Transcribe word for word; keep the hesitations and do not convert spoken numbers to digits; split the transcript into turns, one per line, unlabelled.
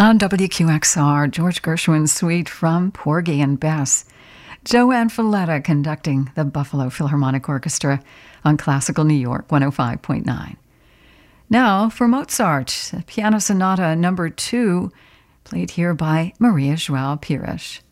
On W Q X R, George Gershwin's suite from Porgy and Bess. Joanne Falletta conducting the Buffalo Philharmonic Orchestra on Classical New York one oh five point nine. Now for Mozart, Piano Sonata number two, played here by Maria João Pires.